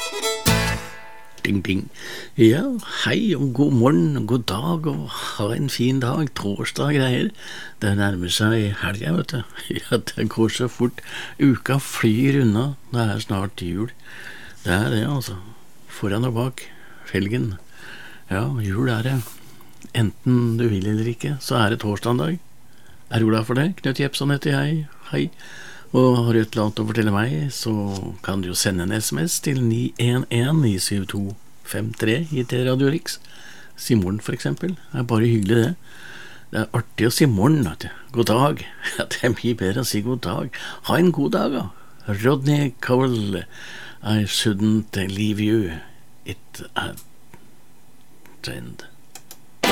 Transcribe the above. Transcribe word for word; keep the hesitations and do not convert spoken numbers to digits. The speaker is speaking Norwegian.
Ding, ding. Ja, hei og god morgen og god dag og ha en fin dag, torsdag greier. Det nærmer seg helgen, vet du. Ja, det går så fort. Uka flyr unna, det er snart jul. Det er det, altså. Foran og bak, felgen. Ja, jul er det. Enten du vil eller ikke, så er det torsdag dag. Er du glad for det? Knut Jepson heter jeg. Hei. Og har du et eller annet å fortelle meg, så kan du jo sende en sms til ni en en ni syv to fem tre i til Radio Riks. Si morgen for eksempel, det er bare hyggelig det. Det er artig å si morgen, vet du. God dag. Ja, det er mye bedre å si god dag. Ha en god dag, da. Rodney Cowell, I shouldn't leave you. It a trend.